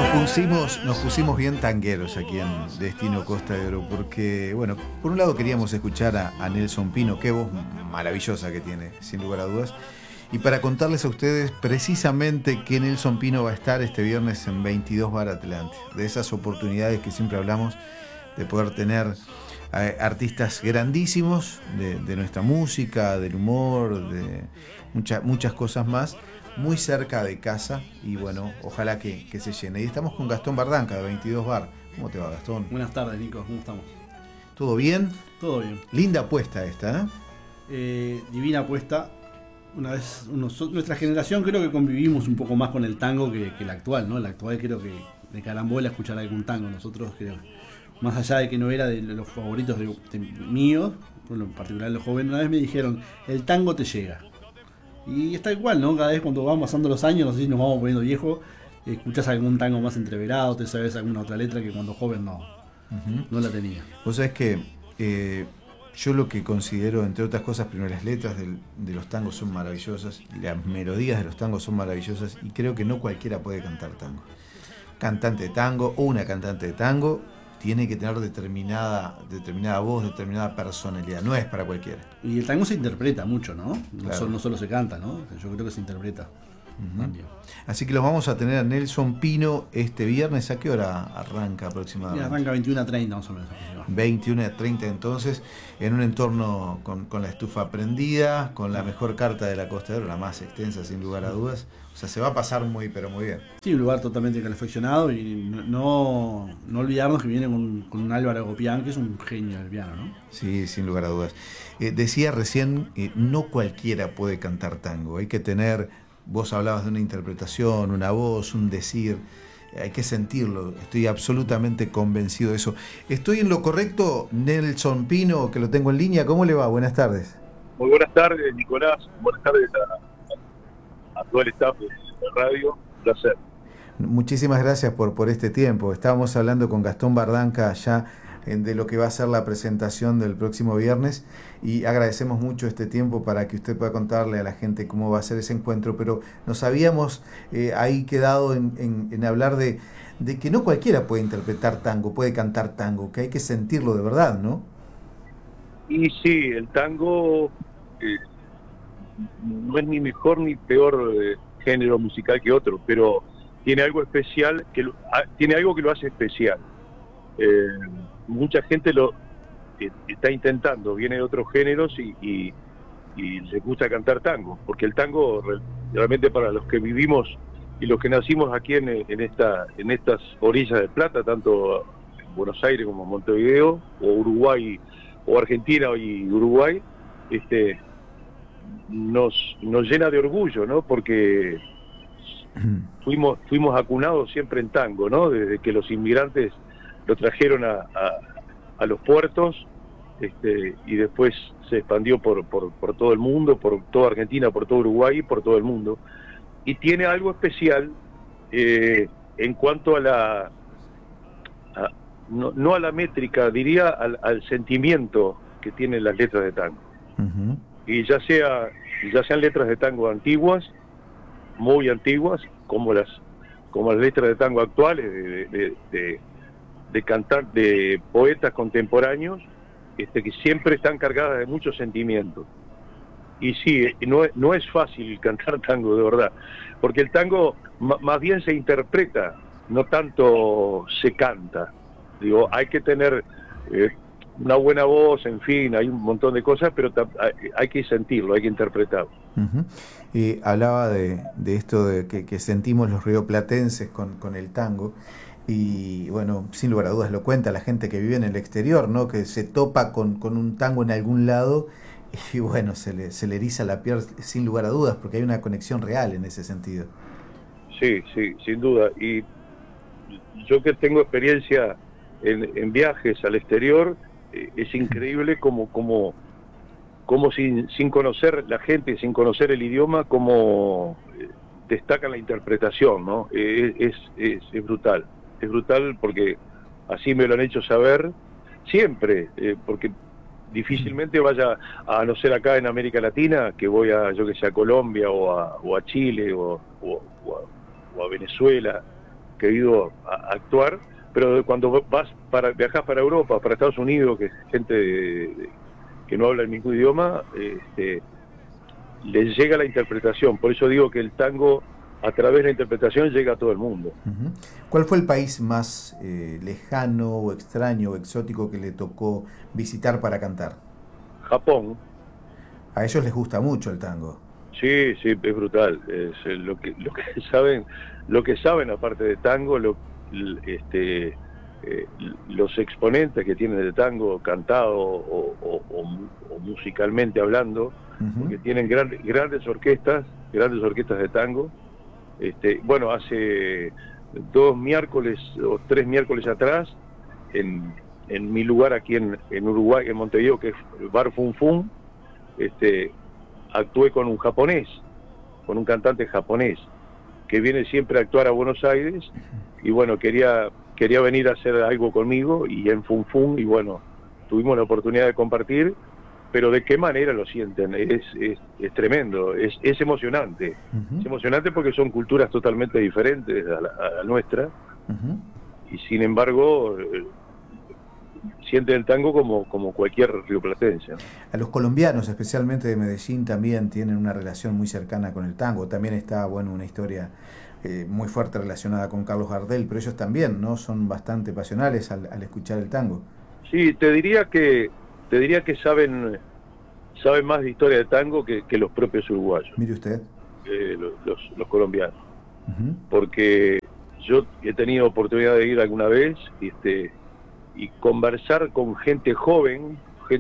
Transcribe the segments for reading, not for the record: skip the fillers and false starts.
Nos pusimos bien tangueros aquí en Destino Costa de Oro, porque, bueno, por un lado queríamos escuchar a Nelson Pino, qué voz maravillosa que tiene, sin lugar a dudas, y para contarles a ustedes precisamente que Nelson Pino va a estar este viernes en 22 Bar Atlante, de esas oportunidades que siempre hablamos, de poder tener artistas grandísimos de nuestra música, del humor, de muchas cosas más, muy cerca de casa, y bueno, ojalá que se llene. Y estamos con Gastón Bardanca de 22 Bar. ¿Cómo te va, Gastón? Buenas tardes, Nico, ¿cómo estamos? ¿Todo bien? Todo bien. Linda apuesta esta, divina apuesta. Una vez nuestra generación creo que convivimos un poco más con el tango que la actual, ¿no? La actual creo que de carambola escuchar algún tango. Nosotros creo, más allá de que no era de los favoritos de míos, bueno, en particular los jóvenes, una vez me dijeron, el tango te llega. Y está igual, ¿no? Cada vez cuando van pasando los años, no sé si nos vamos poniendo viejos, escuchás algún tango más entreverado, te sabes alguna otra letra que cuando joven no la tenía. Vos sabés que yo lo que considero, entre otras cosas, primero las letras de los tangos son maravillosas, y las melodías de los tangos son maravillosas, y creo que no cualquiera puede cantar tango. Cantante de tango o una cantante de tango tiene que tener determinada voz, determinada personalidad, no es para cualquiera. Y el tango se interpreta mucho, ¿no? Claro. No solo se canta, ¿no? Yo creo que se interpreta. También. Así que los vamos a tener a Nelson Pino este viernes. ¿A qué hora arranca aproximadamente? Arranca 21:30 más o menos. 21:30 entonces, en un entorno con la estufa prendida, con la mejor carta de la Costa de Oro, la más extensa sin lugar a dudas. O sea, se va a pasar muy, pero muy bien. Sí, un lugar totalmente calefaccionado, y no olvidarnos que viene con un Álvaro Gopián, que es un genio del piano, ¿no? Sí, sin lugar a dudas. Decía recién, no cualquiera puede cantar tango. Hay que tener, vos hablabas de una interpretación, una voz, un decir. Hay que sentirlo, estoy absolutamente convencido de eso. ¿Estoy en lo correcto, Nelson Pino, que lo tengo en línea? ¿Cómo le va? Buenas tardes. Muy buenas tardes, Nicolás. Buenas tardes a todo el staff de radio. Un placer. Muchísimas gracias por este tiempo. Estábamos hablando con Gastón Bardanca ya de lo que va a ser la presentación del próximo viernes, y agradecemos mucho este tiempo para que usted pueda contarle a la gente cómo va a ser ese encuentro, pero nos habíamos ahí quedado en hablar de que no cualquiera puede interpretar tango, puede cantar tango, que hay que sentirlo de verdad, ¿no? Y sí, el tango no es ni mejor ni peor género musical que otro, pero tiene algo especial, tiene algo que lo hace especial. Mucha gente lo está intentando, viene de otros géneros y les gusta cantar tango, porque el tango realmente, para los que vivimos y los que nacimos aquí en estas orillas del Plata, tanto en Buenos Aires como en Montevideo, o Uruguay, o Argentina y Uruguay, nos llena de orgullo, ¿no? Porque fuimos acunados siempre en tango, ¿no? Desde que los inmigrantes lo trajeron a los puertos, y después se expandió por todo el mundo, por toda Argentina, por todo Uruguay y por todo el mundo. Y tiene algo especial en cuanto a no a la métrica, diría al sentimiento que tienen las letras de tango. Uh-huh. Y ya sean letras de tango antiguas, muy antiguas, como las letras de tango actuales, de cantar, de poetas contemporáneos, que siempre están cargadas de mucho sentimiento. Y sí, no es fácil cantar tango, de verdad, porque el tango más bien se interpreta, no tanto se canta. Digo, hay que tener una buena voz, en fin, hay un montón de cosas, pero hay que sentirlo, hay que interpretarlo. Uh-huh. Hablaba de esto de que sentimos los rioplatenses con el tango. Y bueno, sin lugar a dudas lo cuenta la gente que vive en el exterior, ¿no? Que se topa con un tango en algún lado, y bueno, se le eriza la piel sin lugar a dudas, porque hay una conexión real en ese sentido. Sí, sin duda. Y yo que tengo experiencia en viajes al exterior, es increíble como sin conocer la gente, sin conocer el idioma, como destaca la interpretación, ¿no? Es brutal. Es brutal, porque así me lo han hecho saber siempre, porque difícilmente vaya, a no ser acá en América Latina, que voy a Colombia o a Chile o a Venezuela, he ido a actuar, pero cuando viajas para Europa, para Estados Unidos, que es gente que no habla ningún idioma, les llega la interpretación. Por eso digo que el tango, a través de la interpretación, llega a todo el mundo. Uh-huh. ¿Cuál fue el país más lejano o extraño o exótico que le tocó visitar para cantar? Japón. A ellos les gusta mucho el tango. Sí, sí, es brutal. Es lo que saben aparte de tango, los exponentes que tienen de tango cantado o musicalmente hablando, uh-huh, porque tienen grandes orquestas de tango. Bueno, hace 2 miércoles o 3 miércoles atrás, en mi lugar aquí en Uruguay, en Montevideo, que es el Bar Fun Fun, actué con un japonés, con un cantante japonés, que viene siempre a actuar a Buenos Aires, y bueno, quería venir a hacer algo conmigo, y en Fun Fun, y bueno, tuvimos la oportunidad de compartir, pero de qué manera lo sienten, es tremendo, es emocionante. Uh-huh. Es emocionante porque son culturas totalmente diferentes a la nuestra, uh-huh, y sin embargo sienten el tango como cualquier rioplatense. A los colombianos, especialmente de Medellín, también tienen una relación muy cercana con el tango. También está, bueno, una historia muy fuerte relacionada con Carlos Gardel, pero ellos también, ¿no? Son bastante pasionales al escuchar el tango. Sí, te diría que saben más de historia de tango que los propios uruguayos. Mire usted. Los colombianos. Uh-huh. Porque yo he tenido oportunidad de ir alguna vez y conversar con gente joven,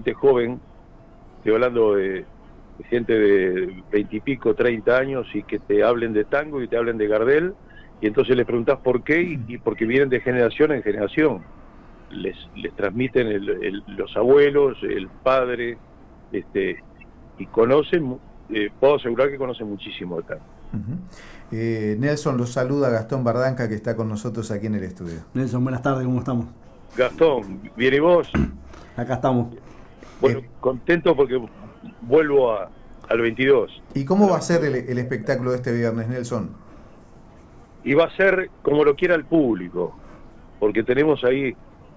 estoy hablando de gente de 20 y pico, 30 años, y que te hablen de tango y te hablen de Gardel, y entonces les preguntás por qué, y porque vienen de generación en generación. Les transmiten los abuelos, el padre, y conocen, puedo asegurar que conocen muchísimo de tango. Uh-huh. Nelson, los saluda Gastón Bardanca, que está con nosotros aquí en el estudio. Nelson, buenas tardes, ¿cómo estamos? Gastón, ¿bien y vos? Acá estamos. Bueno, contento porque vuelvo al 22. ¿Y cómo va a ser el espectáculo de este viernes, Nelson? Y va a ser como lo quiera el público, porque tenemos ahí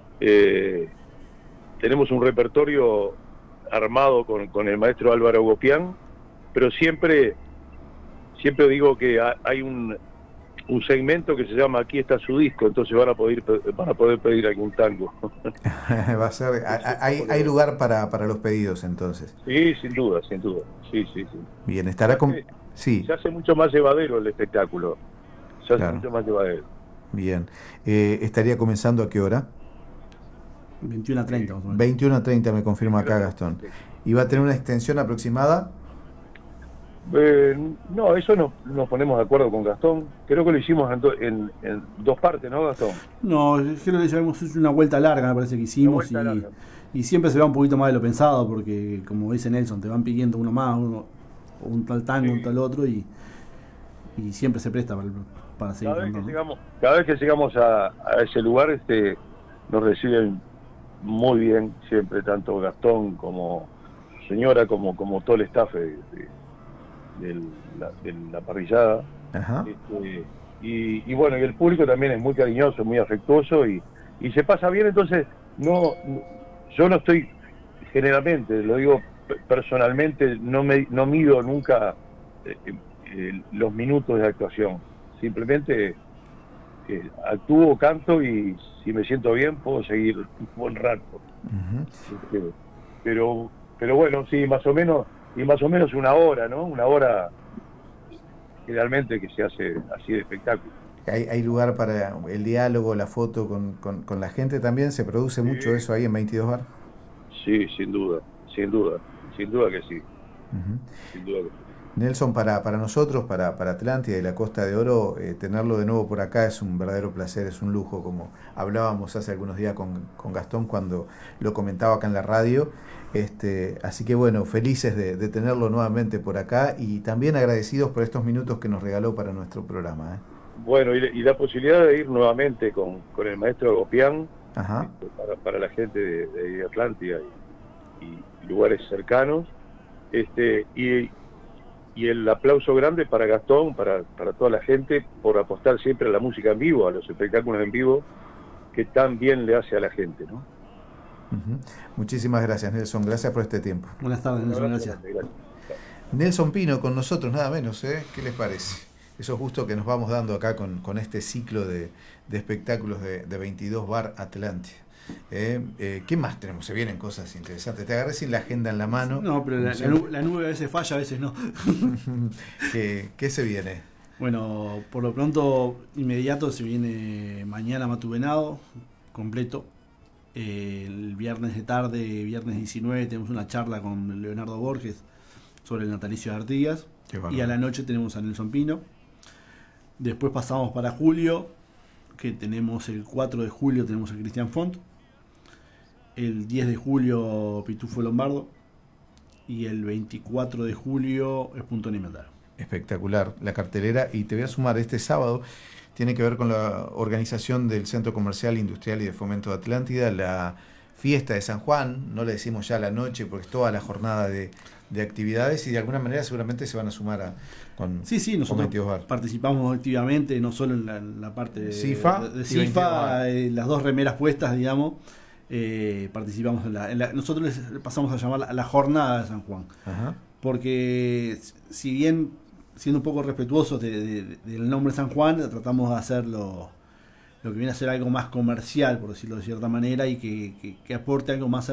tenemos un repertorio armado con el maestro Álvaro Gopián, pero siempre digo que hay un segmento que se llama Aquí está su disco, entonces van a poder pedir algún tango. Va a ser, hay lugar para los pedidos entonces. Sí, sin duda, sí. Bien, estará con... Sí. Se hace mucho más llevadero el espectáculo, Claro. Mucho más llevadero. Bien, ¿estaría comenzando a qué hora? 21:30. 21:30 me confirma acá Gastón. ¿Y va a tener una extensión aproximada? No, eso nos ponemos de acuerdo con Gastón. Creo que lo hicimos en 2 partes, ¿no, Gastón? No, creo que llevamos una vuelta larga, me parece que hicimos, y siempre se va un poquito más de lo pensado, porque como dice Nelson, te van pidiendo uno más, un tal tango, sí, un tal otro, y siempre se presta para seguir cantando. Cada vez que llegamos a ese lugar, nos reciben muy bien, siempre, tanto Gastón como señora, como todo el staff de la parrillada. Ajá. Y bueno, y el público también es muy cariñoso, muy afectuoso, y se pasa bien. Entonces yo no estoy, generalmente, lo digo personalmente, no mido nunca los minutos de actuación. Simplemente actúo, canto, y si me siento bien puedo seguir un buen rato. Uh-huh. Pero bueno, sí, más o menos una hora, ¿no? Una hora generalmente que se hace así de espectáculo. ¿Hay lugar para el diálogo, la foto con la gente también? ¿Se produce mucho eso ahí en 22 Bar? Sí, sin duda que sí. Uh-huh. Sin duda que sí. Nelson, para nosotros, para Atlántida y la Costa de Oro, tenerlo de nuevo por acá es un verdadero placer, es un lujo, como hablábamos hace algunos días con Gastón cuando lo comentaba acá en la radio. Así que bueno, felices de tenerlo nuevamente por acá, y también agradecidos por estos minutos que nos regaló para nuestro programa. Bueno, y la posibilidad de ir nuevamente con el maestro Gopián, ajá, para la gente de Atlántida y lugares cercanos, y el aplauso grande para Gastón, para toda la gente, por apostar siempre a la música en vivo, a los espectáculos en vivo, que tan bien le hace a la gente, ¿no? Muchísimas gracias, Nelson. Gracias por este tiempo. Buenas tardes, Nelson. Gracias. Nelson Pino con nosotros, nada menos, ¿eh? ¿Qué les parece? Esos gustos que nos vamos dando acá con este ciclo de espectáculos de 22 Bar Atlántida. ¿Qué más tenemos? Se vienen cosas interesantes. Te agarré sin la agenda en la mano. No, pero la nube a veces falla, a veces no. ¿Qué se viene? Bueno, por lo pronto, inmediato se viene mañana Matuvenado, completo. El viernes de tarde, viernes 19, tenemos una charla con Leonardo Borges sobre el natalicio de Artigas. Y a la noche tenemos a Nelson Pino. Después pasamos para julio, que tenemos el 4 de julio tenemos a Cristian Font. El 10 de julio Pitufo Lombardo. Y el 24 de julio es Punto Nimetaro. Espectacular la cartelera. Y te voy a sumar, este sábado tiene que ver con la organización del Centro Comercial, Industrial y de Fomento de Atlántida, la fiesta de San Juan. No le decimos ya la noche porque es toda la jornada de actividades, y de alguna manera seguramente se van a sumar Sí, nosotros participamos activamente, no solo en la parte de CIFA, las dos remeras puestas, digamos. Participamos nosotros les pasamos a llamar la jornada de San Juan. Ajá. Porque si bien siendo un poco respetuosos del nombre San Juan, tratamos de hacer lo que viene a ser algo más comercial, por decirlo de cierta manera, y que aporte algo más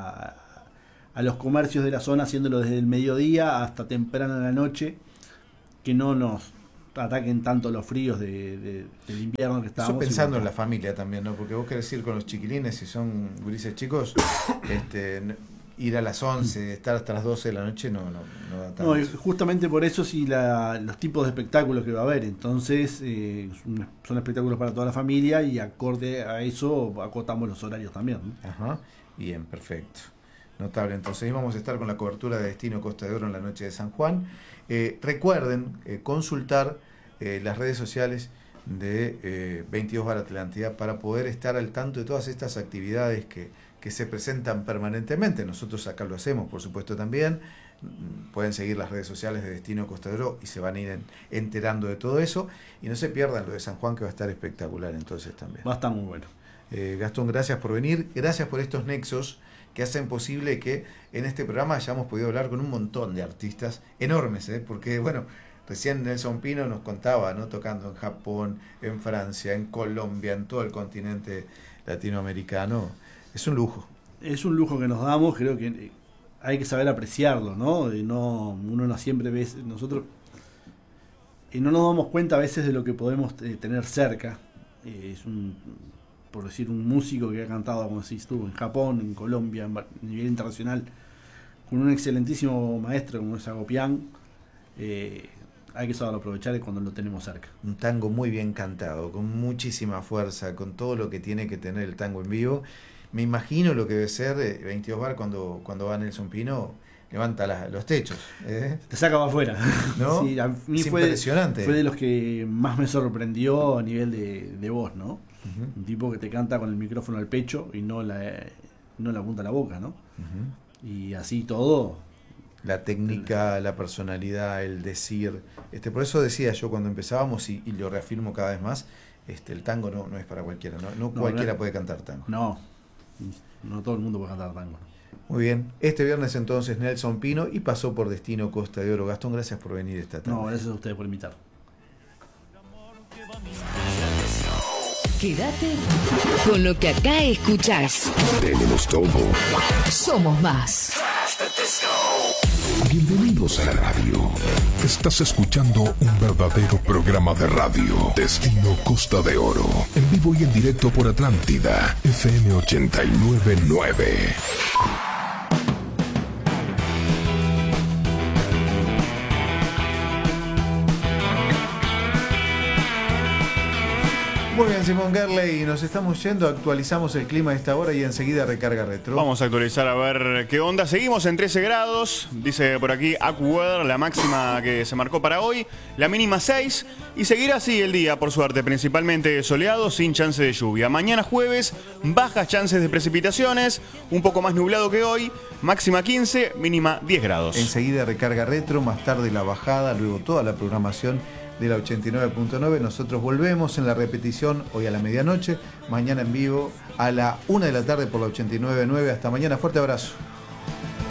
a los comercios de la zona, haciéndolo desde el mediodía hasta temprano en la noche, que no nos ataquen tanto los fríos del invierno que estábamos. Eso pensando en la familia también, ¿no? Porque vos querés ir con los chiquilines, si son gurises chicos, ir a las 11, estar hasta las 12 de la noche no da tanto. No, justamente por eso sí los tipos de espectáculos que va a haber. Entonces son espectáculos para toda la familia, y acorde a eso acotamos los horarios también, ¿no? Ajá, bien, perfecto. Notable. Entonces ahí vamos a estar con la cobertura de Destino Costa de Oro en la noche de San Juan. Recuerden consultar las redes sociales de 22 Bar Atlántida para poder estar al tanto de todas estas actividades que se presentan permanentemente. Nosotros acá lo hacemos, por supuesto, también. Pueden seguir las redes sociales de Destino Costa de Oro y se van a ir enterando de todo eso. Y no se pierdan lo de San Juan, que va a estar espectacular entonces también. Va a estar muy bueno. Gastón, gracias por venir. Gracias por estos nexos que hacen posible que en este programa hayamos podido hablar con un montón de artistas enormes, porque bueno, recién Nelson Pino nos contaba, ¿no? Tocando en Japón, en Francia, en Colombia, en todo el continente latinoamericano. Es un lujo. Es un lujo que nos damos, creo que hay que saber apreciarlo, ¿no? Uno no siempre ve, nosotros no nos damos cuenta a veces de lo que podemos tener cerca. Por decir, un músico que ha cantado, como decís tú, en Japón, en Colombia, a nivel internacional, con un excelentísimo maestro como es Agopián, hay que saberlo aprovechar cuando lo tenemos cerca. Un tango muy bien cantado, con muchísima fuerza, con todo lo que tiene que tener el tango en vivo. Me imagino lo que debe ser 22 Bar cuando va Nelson Pino, levanta los techos. Te saca para afuera. ¿No? Sí, a mí es fue impresionante. Fue de los que más me sorprendió a nivel de voz, ¿no? Un tipo que te canta con el micrófono al pecho y no la punta a la boca, ¿no? Y así todo. La técnica, la personalidad, el decir. Por eso decía yo cuando empezábamos, y lo reafirmo cada vez más, el tango no es para cualquiera. No cualquiera puede cantar tango. No todo el mundo puede cantar tango. Muy bien. Este viernes entonces Nelson Pino, y pasó por Destino Costa de Oro. Gastón, gracias por venir esta tarde. No, gracias a ustedes por invitar. Quédate con lo que acá escuchás. Tenemos todo. Somos más. Bienvenidos a la radio. Estás escuchando un verdadero programa de radio. Destino Costa de Oro. En vivo y en directo por Atlántida. FM 89.9. Muy bien, Simón Gerley, nos estamos yendo, actualizamos el clima a esta hora y enseguida recarga retro. Vamos a actualizar a ver qué onda. Seguimos en 13 grados, dice por aquí AccuWeather, la máxima que se marcó para hoy, la mínima 6, y seguirá así el día, por suerte, principalmente soleado, sin chance de lluvia. Mañana jueves, bajas chances de precipitaciones, un poco más nublado que hoy, máxima 15, mínima 10 grados. Enseguida recarga retro, más tarde la bajada, luego toda la programación de la 89.9. Nosotros volvemos en la repetición hoy a la medianoche, mañana en vivo a la 1 de la tarde por la 89.9. Hasta mañana, fuerte abrazo.